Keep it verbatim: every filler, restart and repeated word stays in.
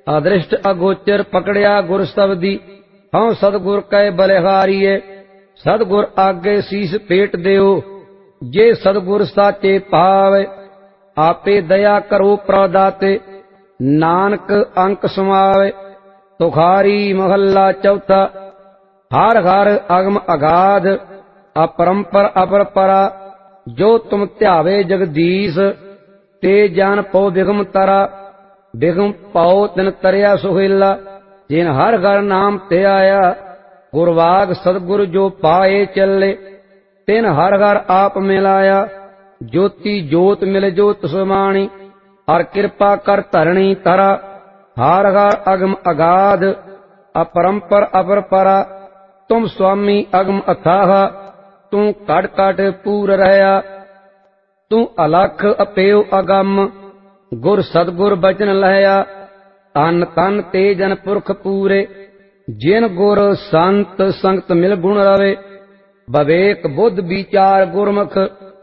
अदृष्ट अगोचर पकड़िया गुर शब्दी, हूँ सतगुर कै बलिहारीए। सतगुर आगे शीस पेट देओ, जे सतगुर साचे पावे। आपे दया करो प्रदाते, नानक अंक समावे। तुखारी महला चौथा। हर हर अगम अगाध, अपरंपर अपरपरा। जो तुम ध्यावे जगदीश, ते जान पौ बिगम तरा। बिगम पाओ तिन तरिया सुहेला, जिन हर घर नाम ते आया। गुरवाग सतगुर जो पाए चले, तिन हर घर आप मिलाया। ज्योति जोत मिल जोत समाणी, हर कृपा कर धरणी तरा। हर हर अगम अगाध, अपरंपर अपरपरा। तुम स्वामी अगम अथाह, तू कट कट पूर रहया। तू अलख अपेव अगम, गुर सतगुर बचन लहया। तन तन ते जन पुरख पूरे, जिन गुर संत संगत मिल गुण रवे। बवेक बुद्ध विचार गुरमुख,